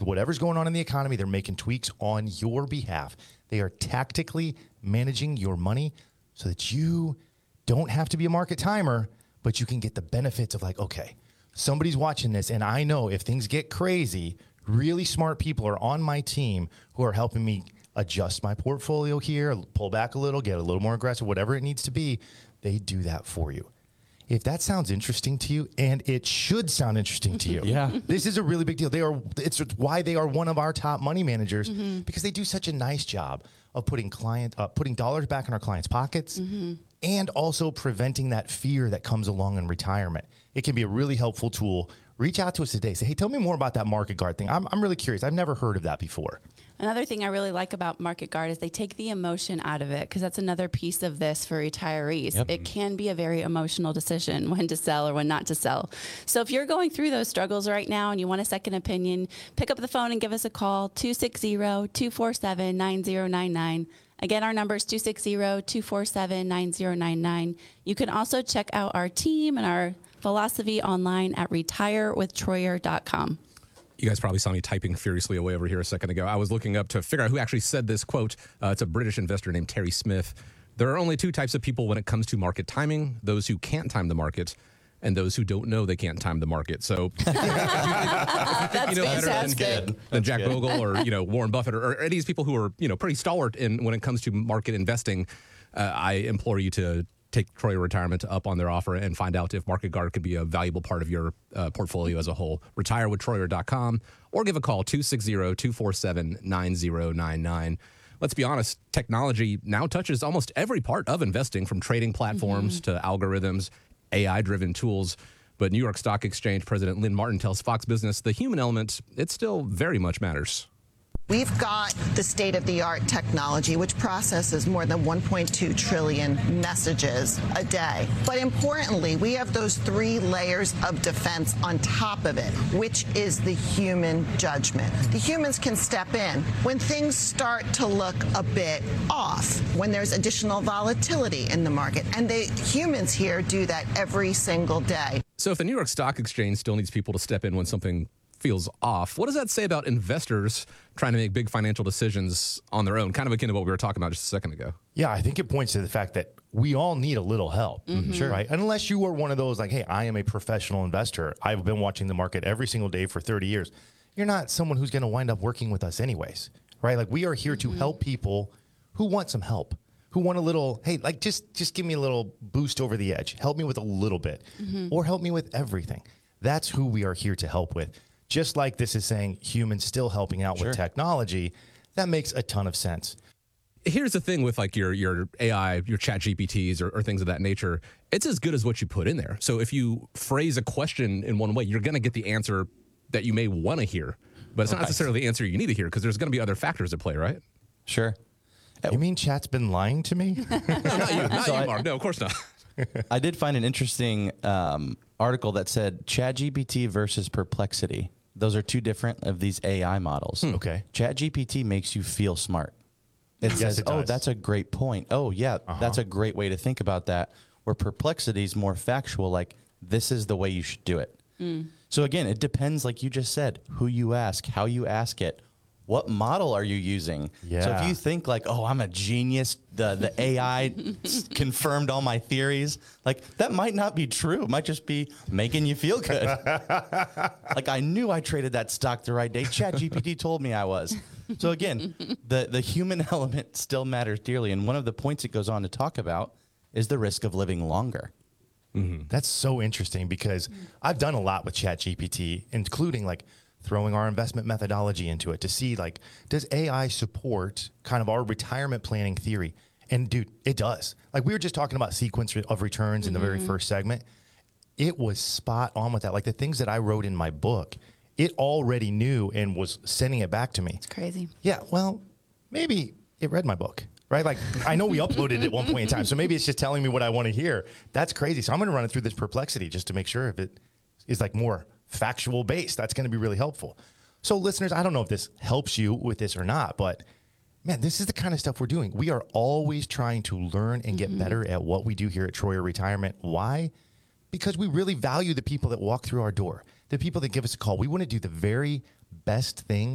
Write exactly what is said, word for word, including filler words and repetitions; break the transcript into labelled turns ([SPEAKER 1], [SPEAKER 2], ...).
[SPEAKER 1] whatever's going on in the economy, they're making tweaks on your behalf. They are tactically managing your money so that you don't have to be a market timer, but you can get the benefits of like, okay, somebody's watching this, and I know if things get crazy, really smart people are on my team who are helping me adjust my portfolio here, pull back a little, get a little more aggressive, whatever it needs to be. They do that for you. If that sounds interesting to you, and it should sound interesting to you,
[SPEAKER 2] yeah,
[SPEAKER 1] this is a really big deal. They are, it's why they are one of our top money managers,
[SPEAKER 3] Mm-hmm.
[SPEAKER 1] because they do such a nice job of putting client, uh, putting dollars back in our clients' pockets,
[SPEAKER 3] Mm-hmm.
[SPEAKER 1] and also preventing that fear that comes along in retirement. It can be a really helpful tool. Reach out to us today. Say, hey, tell me more about that Market Guard thing. I'm, I'm really curious. I've never heard of that before.
[SPEAKER 3] Another thing I really like about Market Guard is they take the emotion out of it, because that's another piece of this for retirees.
[SPEAKER 2] Yep.
[SPEAKER 3] It can be a very emotional decision when to sell or when not to sell. So if you're going through those struggles right now and you want a second opinion, pick up the phone and give us a call, two six zero, two four seven, nine zero nine nine. Again, our number is two six zero, two four seven, nine zero nine nine. You can also check out our team and our philosophy online at retire with troyer dot com.
[SPEAKER 4] You guys probably saw me typing furiously away over here a second ago. I was looking up to figure out who actually said this quote. Uh, it's a British investor named Terry Smith. There are only two types of people when it comes to market timing: those who can't time the market, and those who don't know they can't time the market. So,
[SPEAKER 3] That's
[SPEAKER 4] you know, better than,
[SPEAKER 3] fantastic.
[SPEAKER 4] than Jack Bogle or you know Warren Buffett or, or any of these people who are you know pretty stalwart in when it comes to market investing, uh, I implore you to take Troyer Retirement up on their offer and find out if Market Guard could be a valuable part of your uh, portfolio as a whole. retire with troyer dot com or give a call, two six zero, two four seven, nine zero nine nine. Let's be honest, technology now touches almost every part of investing, from trading platforms mm-hmm. to algorithms, A I-driven tools. But New York Stock Exchange President Lynn Martin tells Fox Business the human element, it still very much matters.
[SPEAKER 5] We've got the state-of-the-art technology, which processes more than one point two trillion messages a day. But importantly, we have those three layers of defense on top of it, which is the human judgment. The humans can step in when things start to look a bit off, when there's additional volatility in the market. And the humans here do that every single day.
[SPEAKER 4] So if the New York Stock Exchange still needs people to step in when something feels off, what does that say about investors trying to make big financial decisions on their own? Kind of akin to what we were talking about just a second ago.
[SPEAKER 1] Yeah, I think it points to the fact that we all need a little help.
[SPEAKER 3] Mm-hmm.
[SPEAKER 1] Sure. Right? Unless you are one of those like, hey, I am a professional investor. I've been watching the market every single day for thirty years. You're not someone who's going to wind up working with us anyways, right? Like, we are here to
[SPEAKER 3] Mm-hmm.
[SPEAKER 1] help people who want some help, who want a little, hey, like just, just give me a little boost over the edge. Help me with a little bit
[SPEAKER 3] Mm-hmm.
[SPEAKER 1] or help me with everything. That's who we are here to help with. Just like this is saying humans still helping out
[SPEAKER 2] Sure.
[SPEAKER 1] with technology, that makes a ton of sense.
[SPEAKER 4] Here's the thing with like your your A I, your chat G P Ts or, or things of that nature. It's as good as what you put in there. So if you phrase a question in one way, you're going to get the answer that you may want to hear, but it's not
[SPEAKER 2] Right.
[SPEAKER 4] necessarily the answer you need to hear, because there's going to be other factors at play, right?
[SPEAKER 2] Sure.
[SPEAKER 1] You mean chat's been lying to me?
[SPEAKER 4] No, not you, not
[SPEAKER 2] So
[SPEAKER 4] you,
[SPEAKER 2] I-
[SPEAKER 4] Mark. No, of course not.
[SPEAKER 2] I did find an interesting um, article that said ChatGPT versus Perplexity. Those are two different of these A I models.
[SPEAKER 1] Okay.
[SPEAKER 2] ChatGPT makes you feel smart. It
[SPEAKER 1] Yes,
[SPEAKER 2] says,
[SPEAKER 1] it
[SPEAKER 2] oh,
[SPEAKER 1] does.
[SPEAKER 2] that's a great point. Oh, yeah,
[SPEAKER 1] Uh-huh.
[SPEAKER 2] that's a great way to think about that. Where Perplexity is more factual, like, this is the way you should do it. So again, it depends, like you just said, who you ask, how you ask it. What model are you using? So
[SPEAKER 1] Yeah.
[SPEAKER 2] if you think like, oh, I'm a genius, the the A I confirmed all my theories, like that might not be true. It might just be making you feel good. Like, I knew I traded that stock the right day. ChatGPT told me I was. So again, the, the human element still matters dearly. And one of the points it goes on to talk about is the risk of living longer.
[SPEAKER 1] That's so interesting, because I've done a lot with ChatGPT, including like throwing our investment methodology into it to see like, does A I support kind of our retirement planning theory? And dude, it does. Like, we were just talking about sequence of returns in the very first segment. It was spot on with that. Like, the things that I wrote in my book, it already knew and was sending it back to me.
[SPEAKER 3] It's crazy.
[SPEAKER 1] Yeah, well, maybe it read my book, right? Like, I know we uploaded it at one point in time, so maybe it's just telling me what I want to hear. That's crazy. So I'm going to run it through this Perplexity just to make sure if it is like more factual based. That's going to be really helpful. So listeners, I don't know if this helps you with this or not, but man, this is the kind of stuff we're doing. We are always trying to learn and get better at what we do here at Troyer Retirement. Why? Because we really value the people that walk through our door, the people that give us a call. We want to do the very best thing